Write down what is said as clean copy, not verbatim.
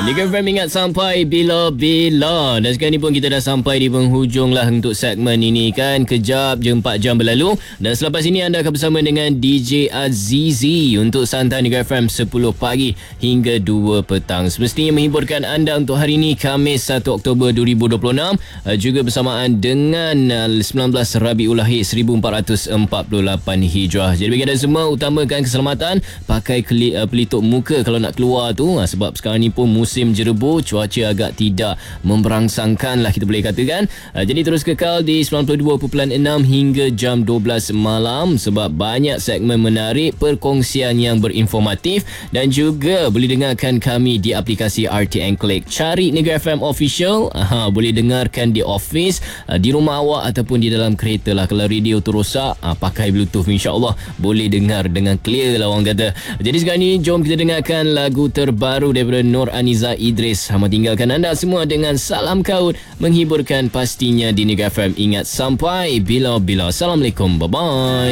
Negeri FM ingat sampai bila-bila. Dan sekarang ni pun kita dah sampai di penghujung lah untuk segmen ini kan. Kejap je 4 jam berlalu. Dan selepas ini anda akan bersama dengan DJ Azizi untuk Santai Negeri FM 10 pagi hingga 2 petang. Semestinya menghiburkan anda untuk hari ini Khamis 1 Oktober 2026. Juga bersamaan dengan 19 Rabiul Akhir 1448 Hijrah. Jadi bagi anda semua, utamakan keselamatan. Pakai pelitup muka kalau nak keluar tu. Sebab sekarang ni pun musim jerebu, cuaca agak tidak memberangsangkan lah kita boleh katakan. Jadi terus kekal di 92.6 hingga jam 12 malam sebab banyak segmen menarik, perkongsian yang berinformatif dan juga boleh dengarkan kami di aplikasi RTN Click. Cari Negeri FM Official, boleh dengarkan di office, di rumah awak ataupun di dalam kereta lah. Kalau radio tu rosak, pakai Bluetooth, insyaAllah boleh dengar dengan clear lah orang kata. Jadi sekarang ni jom kita dengarkan lagu terbaru daripada Nur Aniza Idris. Hama tinggalkan anda semua dengan salam kaut, menghiburkan pastinya di Negeri FM. Ingat sampai bila-bila. Assalamualaikum, bye-bye.